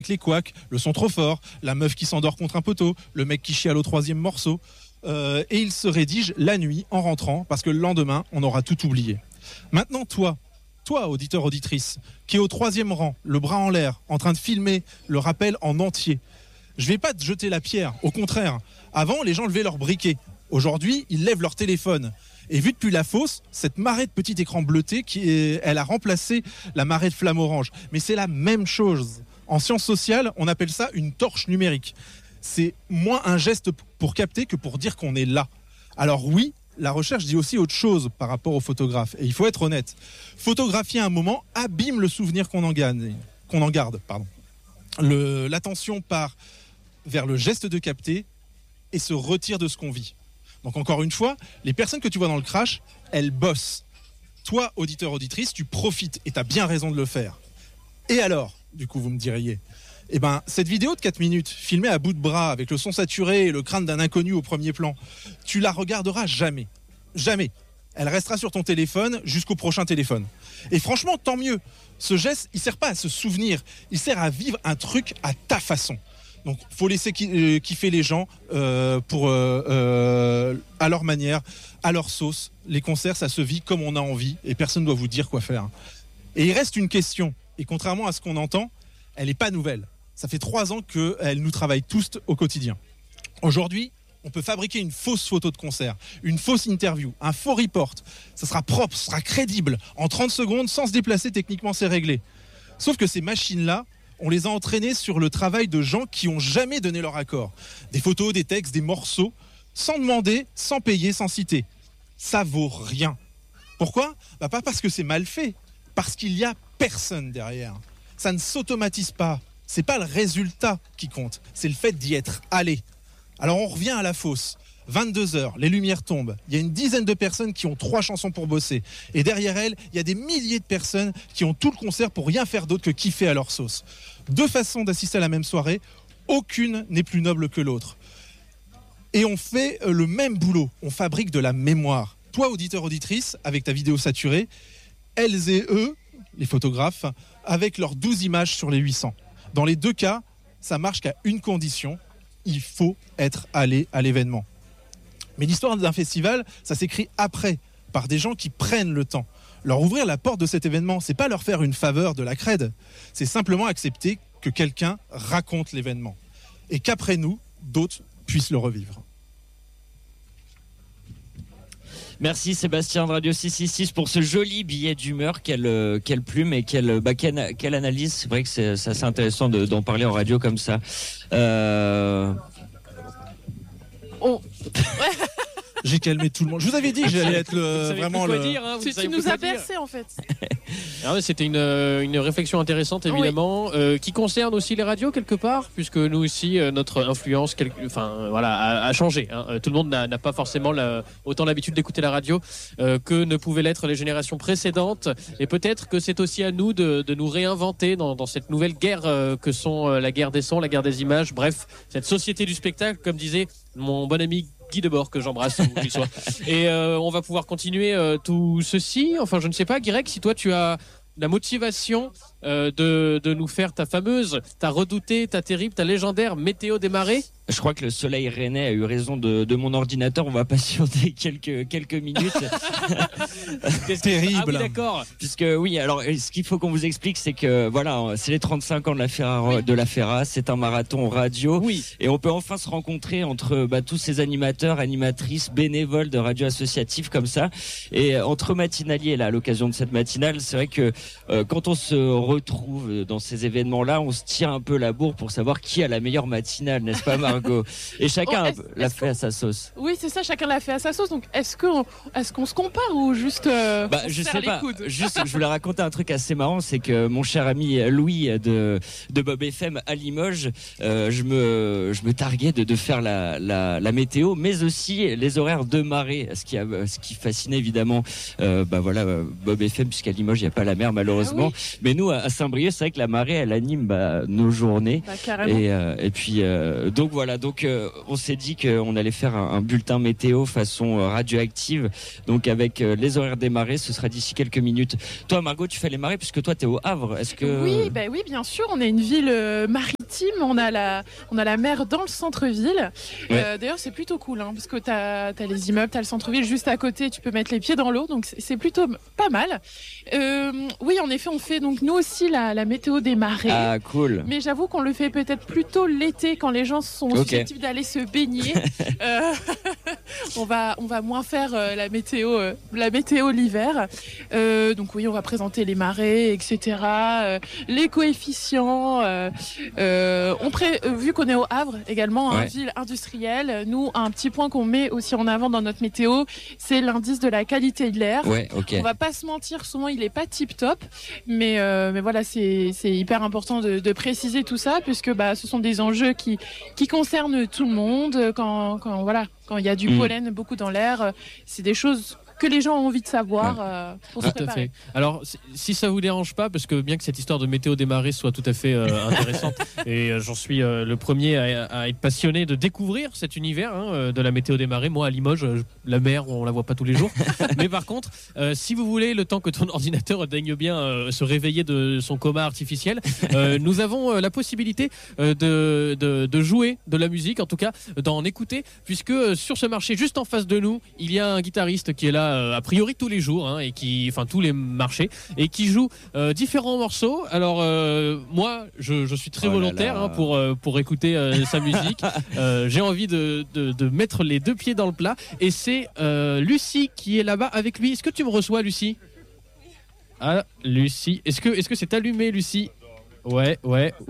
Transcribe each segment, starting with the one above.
avec les couacs, le son trop fort, la meuf qui s'endort contre un poteau, le mec qui chiale au 3e morceau. Et il se rédige la nuit en rentrant parce que le lendemain, on aura tout oublié. Maintenant, toi, auditeur, auditrice, qui est au 3e rang, le bras en l'air, en train de filmer le rappel en entier, je vais pas te jeter la pierre, au contraire. Avant, les gens levaient leur briquet. Aujourd'hui, ils lèvent leur téléphone. Et vu depuis la fosse, cette marée de petits écrans bleutés, elle a remplacé la marée de flammes orange. Mais c'est la même chose. En sciences sociales, on appelle ça une torche numérique. C'est moins un geste pour capter que pour dire qu'on est là. Alors oui, la recherche dit aussi autre chose par rapport aux photographes. Et il faut être honnête. Photographier un moment abîme le souvenir qu'on en garde. L'attention part vers le geste de capter et se retire de ce qu'on vit. Donc encore une fois, les personnes que tu vois dans le crash, elles bossent. Toi, auditeur, auditrice, tu profites et tu as bien raison de le faire. Et alors, du coup, vous me diriez, cette vidéo de 4 minutes, filmée à bout de bras, avec le son saturé et le crâne d'un inconnu au premier plan, tu la regarderas jamais. Jamais. Elle restera sur ton téléphone jusqu'au prochain téléphone. Et franchement, tant mieux. Ce geste, il sert pas à se souvenir, il sert à vivre un truc à ta façon. Donc, faut laisser kiffer les gens à leur manière, à leur sauce. Les concerts, ça se vit comme on a envie et personne ne doit vous dire quoi faire. Et il reste une question. Et contrairement à ce qu'on entend, elle n'est pas nouvelle. Ça fait 3 ans qu'elle nous travaille tous au quotidien. Aujourd'hui, on peut fabriquer une fausse photo de concert, une fausse interview, un faux report. Ça sera propre, ça sera crédible. En 30 secondes, sans se déplacer, techniquement, c'est réglé. Sauf que ces machines-là, on les a entraînés sur le travail de gens qui n'ont jamais donné leur accord. Des photos, des textes, des morceaux, sans demander, sans payer, sans citer. Ça vaut rien. Pourquoi ? Pas parce que c'est mal fait, parce qu'il n'y a personne derrière. Ça ne s'automatise pas. C'est pas le résultat qui compte, c'est le fait d'y être allé. Alors on revient à la fosse. 22h, les lumières tombent. Il y a une dizaine de personnes qui ont 3 chansons pour bosser. Et derrière elles, il y a des milliers de personnes qui ont tout le concert pour rien faire d'autre que kiffer à leur sauce. 2 façons d'assister à la même soirée, aucune n'est plus noble que l'autre. Et on fait le même boulot, on fabrique de la mémoire. Toi, auditeur, auditrice, avec ta vidéo saturée, elles et eux, les photographes, avec leurs 12 images sur les 800. Dans les 2 cas, ça marche qu'à une condition, il faut être allé à l'événement. Mais l'histoire d'un festival, ça s'écrit après, par des gens qui prennent le temps. Leur ouvrir la porte de cet événement, c'est pas leur faire une faveur de la crède, c'est simplement accepter que quelqu'un raconte l'événement. Et qu'après nous, d'autres puissent le revivre. Merci Sébastien de Radio 666 pour ce joli billet d'humeur. Quelle plume et quelle analyse. C'est vrai que c'est assez intéressant d'en parler en radio comme ça. J'ai calmé tout le monde. Je vous avais dit que j'allais être vraiment le. Dire, hein, tu nous as bercé en fait. Alors, c'était une réflexion intéressante évidemment, qui concerne aussi les radios quelque part, puisque nous aussi notre influence, a changé. Hein. Tout le monde n'a pas forcément autant l'habitude d'écouter la radio que ne pouvaient l'être les générations précédentes. Et peut-être que c'est aussi à nous de nous réinventer dans cette nouvelle guerre que sont la guerre des sons, la guerre des images. Bref, cette société du spectacle, comme disait mon bon ami Guy Debord, que j'embrasse où qu'il soit. Et on va pouvoir continuer tout ceci. Enfin, je ne sais pas, Guirec, si toi tu as la motivation de nous faire ta fameuse, ta redoutée, ta terrible, ta légendaire météo des marées. Je crois que le soleil rennais a eu raison de mon ordinateur. On va patienter quelques minutes. Terrible. Ah oui, d'accord. Puisque oui, alors ce qu'il faut qu'on vous explique, c'est que voilà, c'est les 35 ans de la FERA. C'est un marathon radio. Oui. Et on peut enfin se rencontrer entre tous ces animateurs, animatrices, bénévoles de radio associative comme ça. Et entre matinaliers, là, à l'occasion de cette matinale, c'est vrai que quand on se retrouve dans ces événements-là, on se tire un peu la bourre pour savoir qui a la meilleure matinale, n'est-ce pas, Margot? Et chacun l'a fait à sa sauce. Oui, c'est ça, chacun l'a fait à sa sauce. Donc, est-ce qu'on se compare ou juste je sais pas. Juste, je voulais raconter un truc assez marrant, c'est que mon cher ami Louis de Bob FM à Limoges, je me targuais de faire la météo, mais aussi les horaires de marée, ce qui fascinait évidemment Bob FM, puisqu'à Limoges il n'y a pas la mer malheureusement. Ah oui. Mais nous à Saint-Brieuc, c'est vrai que la marée elle anime nos journées. Et puis donc voilà. Donc on s'est dit qu'on allait faire un bulletin météo façon radioactive. Donc avec les horaires des marées, ce sera d'ici quelques minutes. Toi Margot, tu fais les marées puisque toi t'es au Havre. Est-ce que oui, bien sûr, on est une ville maritime. team, on a la mer dans le centre-ville. Ouais. D'ailleurs, c'est plutôt cool, hein, parce que t'as les immeubles, t'as le centre-ville juste à côté, tu peux mettre les pieds dans l'eau, donc c'est plutôt pas mal. Oui, en effet, on fait donc nous aussi la météo des marées. Ah, cool. Mais j'avoue qu'on le fait peut-être plutôt l'été quand les gens sont susceptibles d'aller se baigner. On va moins faire la météo l'hiver. Donc oui, on va présenter les marées, etc. Les coefficients. Vu qu'on est au Havre également, Ouais. ville industrielle, nous un petit point qu'on met aussi en avant dans notre météo, c'est l'indice de la qualité de l'air. Ouais, ok. On va pas se mentir, souvent il est pas tip top, mais voilà, c'est hyper important de préciser tout ça, puisque ce sont des enjeux qui concernent tout le monde. Quand il y a du pollen beaucoup dans l'air, c'est des choses que les gens ont envie de savoir pour se Tout à préparer. fait. Alors, si ça vous dérange pas, parce que bien que cette histoire de météo des marées soit tout à fait intéressante, et j'en suis le premier à être passionné de découvrir cet univers de la météo des marées. Moi, à Limoges, la mer, on la voit pas tous les jours. Mais par contre, si vous voulez, le temps que ton ordinateur daigne bien se réveiller de son coma artificiel, nous avons la possibilité de jouer de la musique, en tout cas d'en écouter, puisque sur ce marché juste en face de nous, il y a un guitariste qui est là a priori tous les jours et tous les marchés, et qui joue différents morceaux. Alors moi je suis très volontaire pour écouter sa musique. J'ai envie de mettre les deux pieds dans le plat, et c'est Lucie qui est là-bas avec lui. Est-ce que tu me reçois, Lucie? Ah, Lucie, est-ce que c'est allumé, Lucie? Ouais.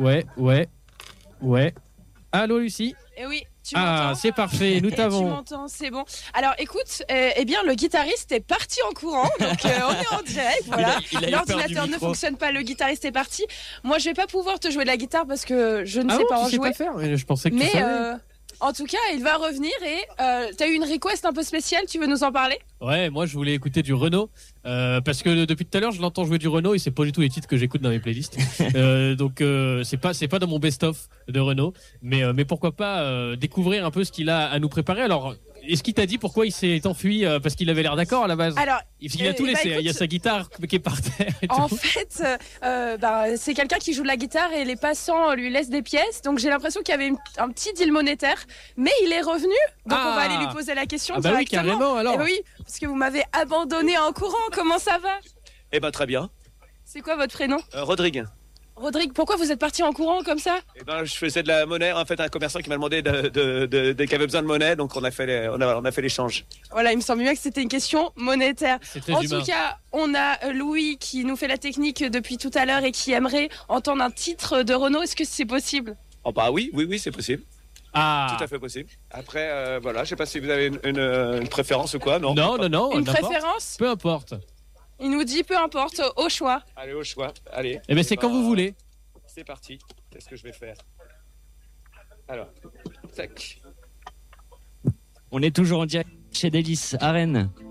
Allô, Lucie? Eh oui, tu m'entends? Ah, c'est parfait, nous Tu t'avons. m'entends, c'est bon. Alors écoute, eh bien le guitariste est parti en courant, donc on est en direct, voilà. Il a eu peur du L'ordinateur ne micro. fonctionne pas, le guitariste est parti. Moi je vais pas pouvoir te jouer de la guitare parce que je ne Ah sais bon, pas en tu sais jouer. pas faire? Je pensais que tu Mais savais. en tout cas, il va revenir, et t'as eu une request un peu spéciale, tu veux nous en parler? Ouais, moi je voulais écouter du Renaud parce que depuis tout à l'heure je l'entends jouer du Renaud et c'est pas du tout les titres que j'écoute dans mes playlists. Donc c'est pas dans mon best-of de Renaud, mais pourquoi pas découvrir un peu ce qu'il a à nous préparer. Alors, est-ce qu'il t'a dit pourquoi il s'est enfui parce qu'il avait l'air d'accord à la base? Alors, Il a tout laissé, il y a sa guitare qui est par terre et en tout. fait, c'est quelqu'un qui joue de la guitare et les passants lui laissent des pièces. Donc j'ai l'impression qu'il y avait un petit deal monétaire, mais il est revenu. Donc on va aller lui poser la question Ah bah oui, directement. carrément, alors. Eh oui, parce que vous m'avez abandonné en courant. Comment ça va? Eh ben très bien. C'est quoi votre prénom? Rodrigue. Rodrigue, pourquoi vous êtes parti en courant comme ça? Eh ben je faisais de la monnaie. En fait, un commerçant qui m'a demandé qu'il avait besoin de monnaie, donc on a fait l'échange. Voilà, il me semble bien que c'était une question monétaire. C'est très En humain. tout cas, on a Louis qui nous fait la technique depuis tout à l'heure et qui aimerait entendre un titre de Renaud. Est-ce que c'est possible? Oh bah oui, c'est possible. Ah. Tout à fait possible. Après, voilà, je sais pas si vous avez une préférence ou quoi, non? Non, Une n'importe. préférence? Peu importe. Il nous dit peu importe, au choix. Allez, au choix. Allez. Eh ben c'est quand vous voulez. C'est parti. Qu'est-ce que je vais faire? Alors, tac. On est toujours en direct chez Délice à Rennes.